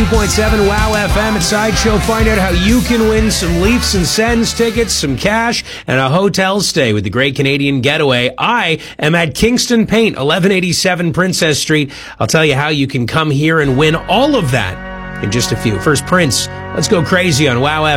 92.7 WOW FM at Sideshow. Find out how you can win some Leafs and Sens tickets, some cash, and a hotel stay with the Great Canadian Getaway. I am at Kingston Paint, 1187 Princess Street. I'll tell you how you can come here and win all of that in just a few. First, Prince. Let's go crazy on WOW FM.